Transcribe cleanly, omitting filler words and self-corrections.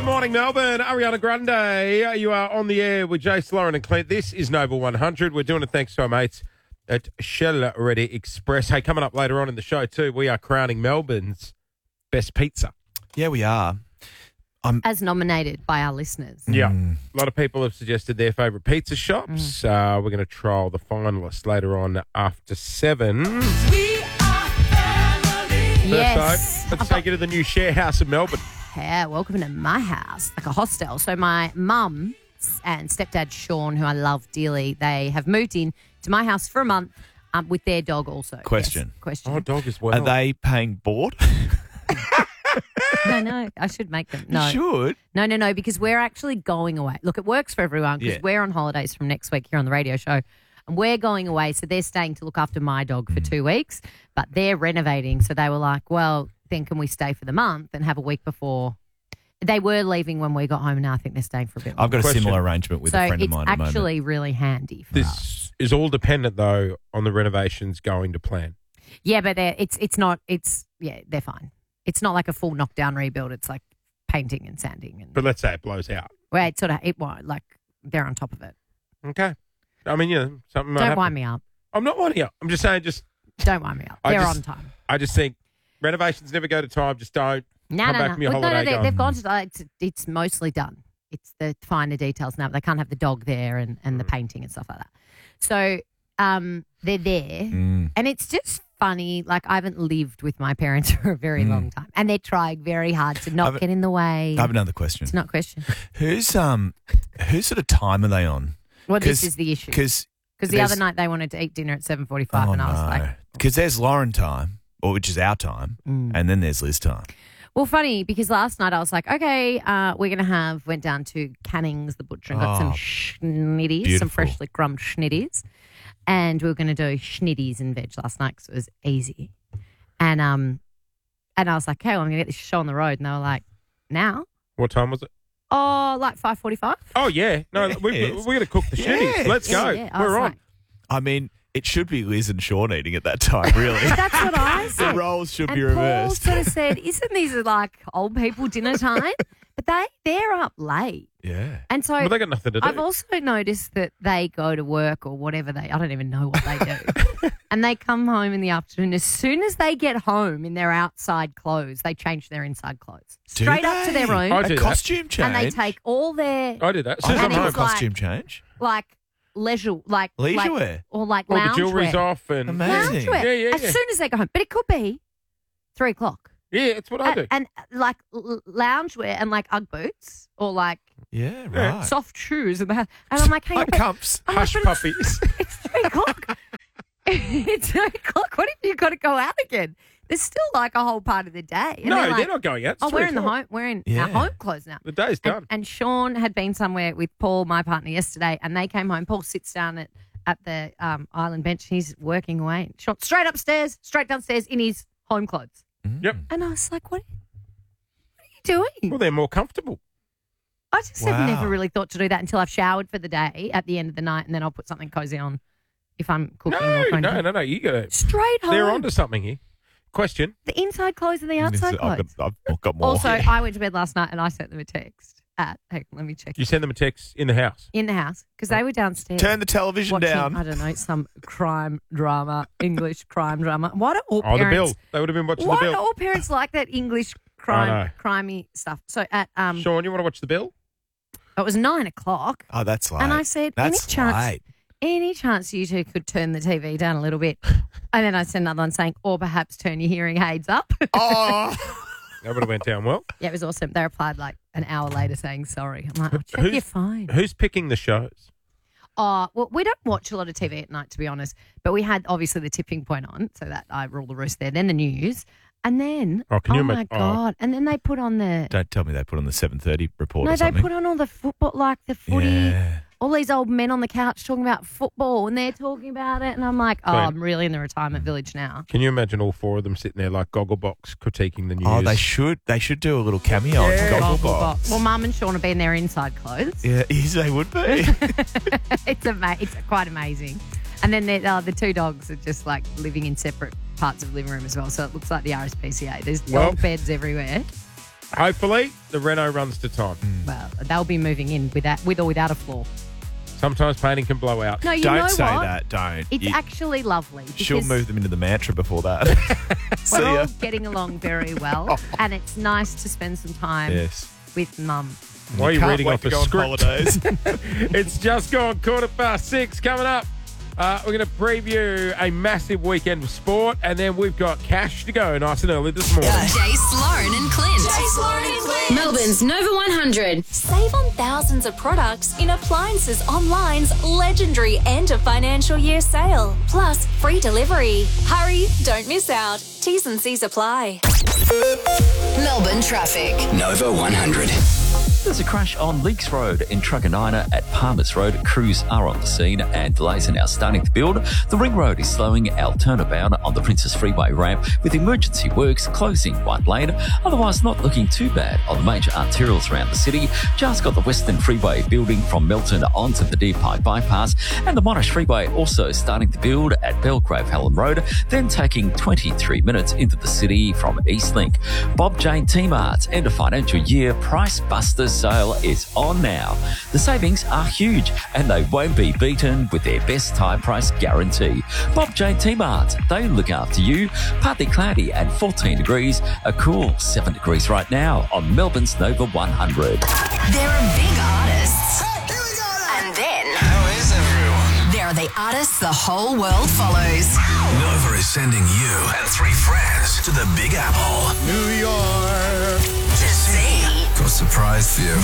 Good morning, Melbourne. Ariana Grande, you are on the air with Jace, Lauren and Clint. This is Noble 100. We're doing it thanks to our mates at Shell Ready Express. Hey, coming up later on in the show too, we are crowning Melbourne's best pizza. Yeah, we are. As nominated by our listeners. Yeah. A lot of people have suggested their favourite pizza shops. We're going to trial the finalists later on after 7. Yes. Let's take you to the new share house in Melbourne. Yeah, welcome to my house, like a hostel. So my mum and stepdad Sean, who I love dearly, they have moved in to my house for a month with their dog also. Question. Yes, question. Oh, dog as well. Are they paying board? No, I should make them. No. You should. No, because we're actually going away. Look, it works for everyone because Yeah. we're on holidays from next week here on the radio show. And we're going away, so they're staying to look after my dog for 2 weeks, but they're renovating. So they were like, well, then can we stay for the month and have a week before? They were leaving when we got home, and now I think they're staying for a bit longer. I've got a Question. similar arrangement with a friend of mine at the it's moment. actually really handy for us. This is all dependent, though, on the renovations going to plan. Yeah, but they're fine. It's not like a full knockdown rebuild. It's like painting and sanding. And But let's say it blows out. well, it won't, like they're on top of it. Okay. I mean, something might Don't happen. wind me up. I'm not winding up. I'm just saying, Don't wind me up. I They're just- on time. I just think renovations never go to time. Just don't. No, Come back from your holiday going, they've gone to it's mostly done. It's the finer details now. They can't have the dog there and the painting and stuff like that. So they're there, and it's just funny. Like I haven't lived with my parents for a very long time, and they're trying very hard to not get in the way. I have another question. It's not a question. Whose sort of time are they on? Well, this is the issue. Because the other night they wanted to eat dinner at 7:45, and I was like, because there's Lauren time, or which is our time, and then there's Liz time. well, funny because last night I was like, okay, we're gonna went down to Canning's the butcher and got some schnitties, beautiful. some freshly crumbed schnitties. And we were going to do schnitties and veg last night because it was easy. And I was like, okay, well, I'm going to get this show on the road. And they were like, now? What time was it? Oh, like 5:45. Oh, yeah. No, Yes. we're going to cook the shitties. Yes. Let's go. Yeah, I was We're on. like, I mean, it should be Liz and Sean eating at that time, really. that's what I said. The roles should and be Paul reversed. sort of said, isn't these like old people dinner time? But they're up late. Yeah. And so Well, they got nothing to do. I've also noticed that they go to work or whatever I don't even know what they do. And they come home in the afternoon. As soon as they get home in their outside clothes, they change their inside clothes. Do Straight up to they? their room. I do A that. costume change. And they take all their I do that. As soon as I I'm and don't know home. it's a like- costume change. like leisure, like Leisure wear. or like All the lounge jewelry's wear. off and Amazing. Loungewear. Yeah. As soon as they go home, but it could be 3:00. Yeah, it's what I do. And like loungewear and like UGG boots or like Yeah, Yeah. right. soft shoes in the house. And I'm like, hang on, Like cumps. I'm like, Hush but puppies. it's 3:00. It's 3:00. What if you got to go out again? There's still like a whole part of the day. And No, they're like, they're not going out. It's oh, we're in 3:00. we're in Yeah. our home clothes now. The day's done. And Sean had been somewhere with Paul, my partner, yesterday, and they came home. Paul sits down at the island bench. He's working away. Sean, straight upstairs, straight downstairs in his home clothes. Yep. And I was like, what are you doing? Well, they're more comfortable. I just Wow. have never really thought to do that until I've showered for the day at the end of the night, and then I'll put something cozy on if I'm cooking or going to. No. You go. Straight home. They're onto something here. Question. The inside clothes and the outside clothes. I've got more. Also, I went to bed last night and I sent them a text hang on, let me check. You send them a text in the house. In the house because they were downstairs. Turn the television watching, down. I don't know, some crime drama, English crime drama. Why do all Oh, the parents? bill. They would have been watching Why the do bill. all parents like that English crimey stuff? So at Sean, you want to watch the bill? it was 9:00, Oh, that's late. and I said, that's late. any chance you two could turn the TV down a little bit? And then I sent another one saying, or perhaps turn your hearing aids up. Oh, That would have went down well. Yeah, it was awesome. They replied like an hour later saying sorry. I'm like, oh, check Who's- your phone. Who's picking the shows? Oh, well, we don't watch a lot of TV at night, to be honest. But we had obviously the tipping point on, so that I rule the roost there. Then the news, and then Oh, can you my imagine- oh. god! And then they put on the don't tell me they put on the 7:30 report no, or they something. put on all the football, like the footy. Yeah. All these old men on the couch talking about football, and they're talking about it, and I'm like, oh, Clean. I'm really in the retirement village now. Can you imagine all four of them sitting there like Gogglebox critiquing the news? Oh, they should. They should do a little cameo on Gogglebox. Well, Mum and Sean have been there inside clothes. Yeah, yes, they would be. It's quite amazing. And then the two dogs are just like living in separate parts of the living room as well. So it looks like the RSPCA. There's Well- dog beds everywhere. Hopefully, the Renault runs to time. Well, they'll be moving in with or without a floor. Sometimes painting can blow out. No, you know Don't say what? that. Don't. It's actually lovely. She'll because move them into the mantra before that. See We're all ya. getting along very well, and it's nice to spend some time Yes. with Mum. Why are you Can't reading wait off to a go on script? holidays. It's just gone 6:15. Coming up, we're going to preview a massive weekend of sport, and then we've got cash to go nice and early this morning. Jace, Lauren and Clint. Melbourne's Nova 100. Save on thousands of products in Appliances Online's legendary end of financial year sale. Plus, free delivery. Hurry, don't miss out. T's and C's apply. Melbourne traffic. Nova 100. There's a crash on Leaks Road in Truganina at Palmers Road. Crews are on the scene and delays are now starting to build. The Ring Road is slowing our turnabout on the Princess Freeway ramp with emergency works closing one lane. Otherwise, not looking too bad on the major arterials around the city. Just got the Western Freeway building from Melton onto the Deer Park bypass, and the Monash Freeway also starting to build at Belgrave Helen Road, then taking 23 minutes into the city from Eastlink. Bob Jane T-Mart's end of financial year Price Busters sale is on now. The savings are huge and they won't be beaten with their best high price guarantee. Bob Jane T-Mart, they look after you. Partly cloudy and 14 degrees, a cool 7 degrees right now on Melbourne's Nova 100. There are big artists. And then How is everyone? there are the artists the whole world follows. Nova is sending you and 3 friends to the Big Apple. New York. To see Got a surprise for you.